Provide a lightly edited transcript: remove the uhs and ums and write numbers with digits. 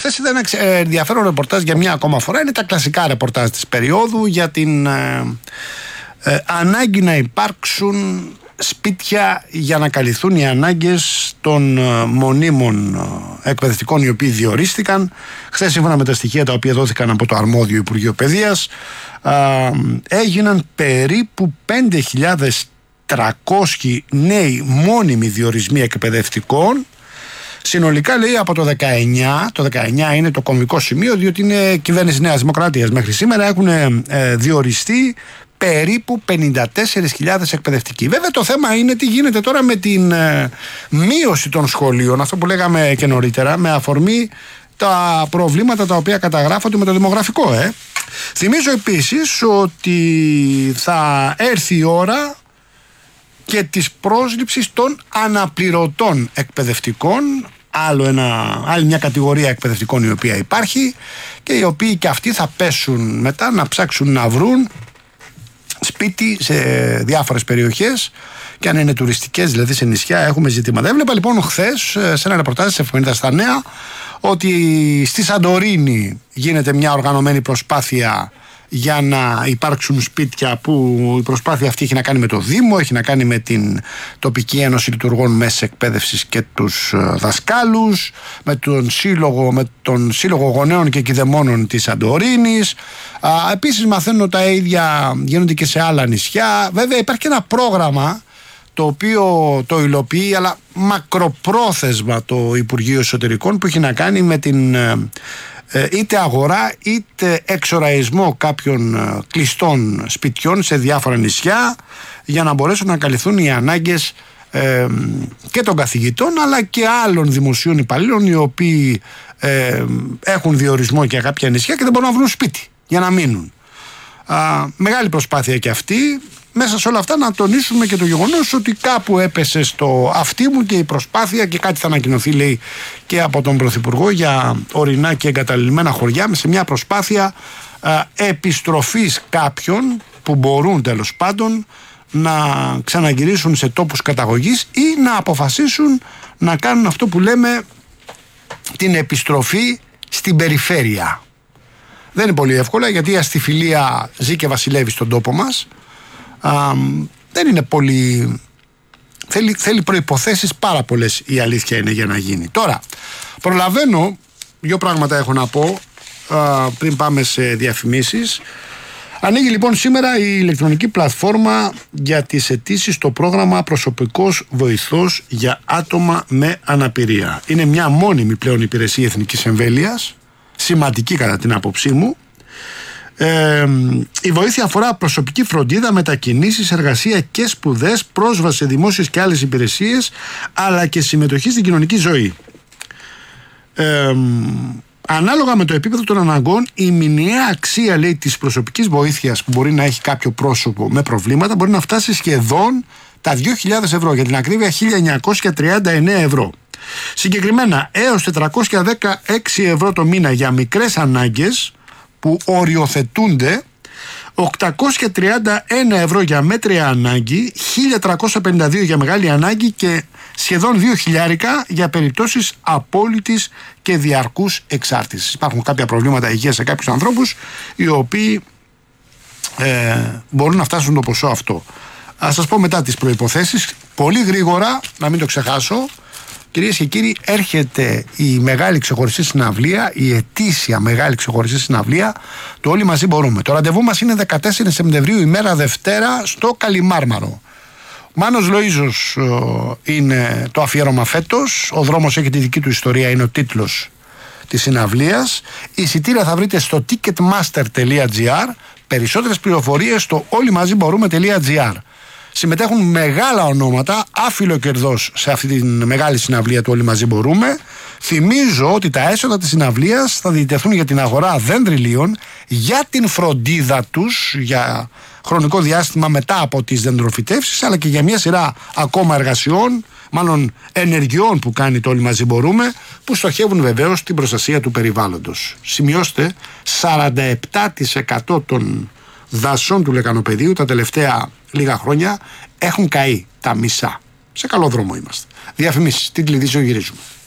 Χθες είδα ένα ενδιαφέρον ρεπορτάζ για μια ακόμα φορά. Είναι τα κλασικά ρεπορτάζ της περίοδου για την ανάγκη να υπάρξουν σπίτια για να καλυφθούν οι ανάγκες των μονίμων εκπαιδευτικών οι οποίοι διορίστηκαν. Χθες, σύμφωνα με τα στοιχεία τα οποία δόθηκαν από το αρμόδιο Υπουργείο Παιδείας, έγιναν περίπου 5.300 νέοι μόνιμοι διορισμοί εκπαιδευτικών. Συνολικά, λέει, από το 19, το 19 είναι το κομβικό σημείο, διότι είναι κυβέρνηση Νέας Δημοκρατίας μέχρι σήμερα, έχουν διοριστεί περίπου 54.000 εκπαιδευτικοί. Βέβαια, το θέμα είναι τι γίνεται τώρα με την μείωση των σχολείων, αυτό που λέγαμε και νωρίτερα, με αφορμή τα προβλήματα τα οποία καταγράφονται με το δημογραφικό. Θυμίζω επίσης ότι θα έρθει η ώρα και της πρόσληψης των αναπληρωτών εκπαιδευτικών, άλλη μια κατηγορία εκπαιδευτικών η οποία υπάρχει και οι οποίοι και αυτοί θα πέσουν μετά να ψάξουν να βρουν σπίτι σε διάφορες περιοχές, και αν είναι τουριστικές, δηλαδή σε νησιά, έχουμε ζητήματα. Έβλεπα λοιπόν χθες σε ένα ρεπορτάζ της εφημερίδας Στα Νέα ότι στη Σαντορίνη γίνεται μια οργανωμένη προσπάθεια για να υπάρξουν σπίτια, που η προσπάθεια αυτή έχει να κάνει με το Δήμο, έχει να κάνει με την τοπική ένωση λειτουργών μέσης εκπαίδευσης και τους δασκάλους, με τον σύλλογο γονέων και κηδεμόνων της Σαντορίνης. Επίσης μαθαίνω τα ίδια γίνονται και σε άλλα νησιά. Βέβαια υπάρχει και ένα πρόγραμμα το οποίο το υλοποιεί, αλλά μακροπρόθεσμα, το Υπουργείο Εσωτερικών, που έχει να κάνει με την είτε αγορά είτε εξοραϊσμό κάποιων κλειστών σπιτιών σε διάφορα νησιά, για να μπορέσουν να καλυφθούν οι ανάγκες και των καθηγητών αλλά και άλλων δημοσίων υπαλλήλων οι οποίοι έχουν διορισμό για κάποια νησιά και δεν μπορούν να βρουν σπίτι για να μείνουν. Μεγάλη προσπάθεια και αυτή. Μέσα σε όλα αυτά να τονίσουμε και το γεγονός ότι κάπου έπεσε στο αυτί μου και η προσπάθεια, και κάτι θα ανακοινωθεί, λέει, και από τον Πρωθυπουργό για ορεινά και εγκαταλειμμένα χωριά, σε μια προσπάθεια επιστροφής κάποιων που μπορούν τέλος πάντων να ξαναγυρίσουν σε τόπους καταγωγής ή να αποφασίσουν να κάνουν αυτό που λέμε την επιστροφή στην περιφέρεια. Δεν είναι πολύ εύκολα, γιατί η αστιφιλία ζει και βασιλεύει στον τόπο μας. Δεν είναι πολύ. Θέλει προϋποθέσεις πάρα πολλές, η αλήθεια είναι, για να γίνει. Τώρα, προλαβαίνω, δύο πράγματα έχω να πω πριν πάμε σε διαφημίσεις. Ανοίγει λοιπόν σήμερα η ηλεκτρονική πλατφόρμα για τις αιτήσεις στο πρόγραμμα Προσωπικός Βοηθός για άτομα με αναπηρία. Είναι μια μόνιμη πλέον υπηρεσία εθνικής εμβέλειας, σημαντική κατά την άποψή μου. Η βοήθεια αφορά προσωπική φροντίδα, μετακινήσεις, εργασία και σπουδές, πρόσβαση σε δημόσιες και άλλες υπηρεσίες, αλλά και συμμετοχή στην κοινωνική ζωή. Ανάλογα με το επίπεδο των αναγκών, η μηνιαία αξία, λέει, της προσωπικής βοήθειας που μπορεί να έχει κάποιο πρόσωπο με προβλήματα μπορεί να φτάσει σχεδόν τα 2.000 ευρώ, για την ακρίβεια 1.939 ευρώ. Συγκεκριμένα έως 416 ευρώ το μήνα για μικρές ανάγκες που οριοθετούνται, 831 ευρώ για μέτρια ανάγκη, 1.352 για μεγάλη ανάγκη και σχεδόν 2.000 για περιπτώσεις απόλυτης και διαρκούς εξάρτησης. Υπάρχουν κάποια προβλήματα υγείας σε κάποιους ανθρώπους οι οποίοι μπορούν να φτάσουν το ποσό αυτό. Ας σας πω μετά τις προϋποθέσεις, πολύ γρήγορα, να μην το ξεχάσω. Κυρίες και κύριοι, έρχεται η μεγάλη ξεχωριστή συναυλία, η ετήσια μεγάλη ξεχωριστή συναυλία, το Όλοι Μαζί Μπορούμε. Το ραντεβού μας είναι 14 Σεπτεμβρίου, ημέρα Δευτέρα, στο Καλιμάρμαρο. Μάνος Λοΐζος είναι το αφιέρωμα φέτος. Ο δρόμος έχει τη δική του ιστορία, είναι ο τίτλος της συναυλίας. Εισιτήρια θα βρείτε στο ticketmaster.gr. Περισσότερες πληροφορίες στο όλοιμαζιμπορούμε.gr. Συμμετέχουν μεγάλα ονόματα, άφιλο κερδός σε αυτή τη μεγάλη συναυλία του Όλοι Μαζί Μπορούμε. Θυμίζω ότι τα έσοδα της συναυλίας θα διατεθούν για την αγορά δέντριλίων, για την φροντίδα τους για χρονικό διάστημα μετά από τις δεντροφυτεύσεις, αλλά και για μια σειρά ακόμα εργασιών, μάλλον ενεργειών που κάνει το Όλοι Μαζί Μπορούμε, που στοχεύουν βεβαίως στην προστασία του περιβάλλοντος. Σημειώστε, 47% των δασών του Λεκανοπεδίου τα τελευταία λίγα χρόνια έχουν καεί, τα μισά. Σε καλό δρόμο είμαστε. Διαφημίσεις, την κλειδί γυρίζουμε.